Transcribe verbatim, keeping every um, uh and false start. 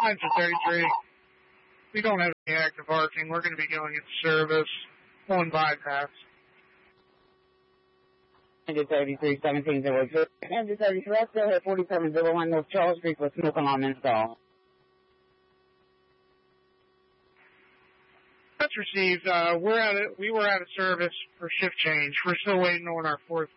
nine to thirty-three. We don't have any active arcing. We're going to be going into service. One bypass. nine to thirty-three, seventeen zero two. nine to thirty-three, I still have forty-seven zero one North Charles Street with smoke alarm install. That's received. Uh, we're at it. We were out of service for shift change. We're still waiting on our fourth